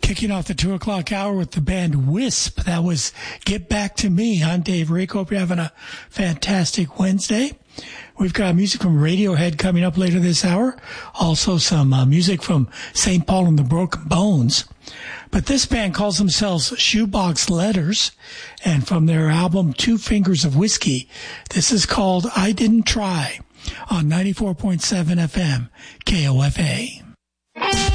Kicking off the 2 o'clock hour with the band Wisp. That was Get Back to Me. I'm Dave Rake. Hope you're having a fantastic Wednesday. We've got music from Radiohead coming up later this hour. Also some music from St. Paul and the Broken Bones. But this band calls themselves Shoebox Letters. And from their album Two Fingers of Whiskey, this is called I Didn't Try on 94.7 FM KOFA.